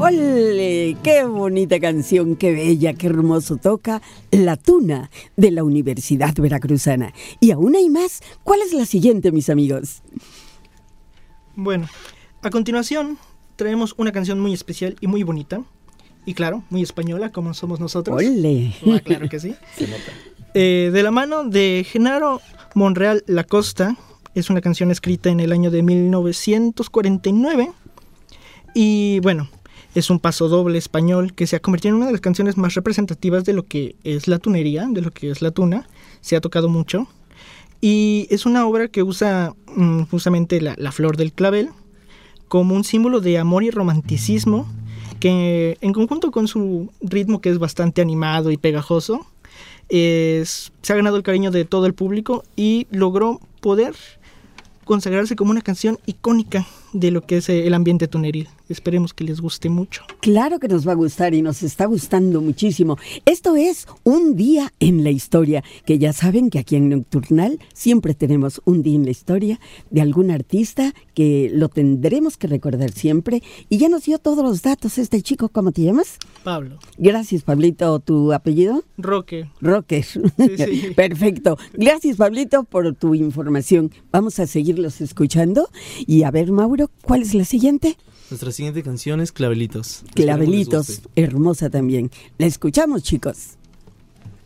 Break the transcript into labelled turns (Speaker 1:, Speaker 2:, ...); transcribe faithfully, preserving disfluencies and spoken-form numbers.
Speaker 1: ¡Ole! ¡Qué bonita canción! ¡Qué bella! ¡Qué hermoso toca! La Tuna, de la Universidad Veracruzana. Y aún hay más. ¿Cuál es la siguiente, mis amigos?
Speaker 2: Bueno, a continuación traemos una canción muy especial y muy bonita. Y claro, muy española, como somos nosotros.
Speaker 1: ¡Ole!
Speaker 2: Ah, claro que sí. Se nota. Eh, de la mano de Genaro Monreal Lacosta. Es una canción escrita en el año de mil novecientos cuarenta y nueve. Y bueno, es un pasodoble español que se ha convertido en una de las canciones más representativas de lo que es la tunería, de lo que es la tuna. Se ha tocado mucho. Y es una obra que usa mmm, justamente la, la flor del clavel como un símbolo de amor y romanticismo, que en conjunto con su ritmo, que es bastante animado y pegajoso, es, se ha ganado el cariño de todo el público y logró poder consagrarse como una canción icónica de lo que es el ambiente tuneril. Esperemos que les guste mucho.
Speaker 1: Claro que nos va a gustar y nos está gustando muchísimo. Esto es Un Día en la Historia, que ya saben que aquí en Nocturnal siempre tenemos un día en la historia de algún artista que lo tendremos que recordar siempre. Y ya nos dio todos los datos este chico. ¿Cómo te llamas?
Speaker 2: Pablo.
Speaker 1: Gracias, Pablito. ¿Tu apellido?
Speaker 2: Roque.
Speaker 1: Roque.
Speaker 2: Sí, sí.
Speaker 1: Perfecto. Gracias, Pablito, por tu información. Vamos a seguirlos escuchando. Y a ver, Mauro, ¿cuál es la siguiente?
Speaker 3: Nuestra siguiente canción es Clavelitos.
Speaker 1: Clavelitos, hermosa también. La escuchamos, chicos.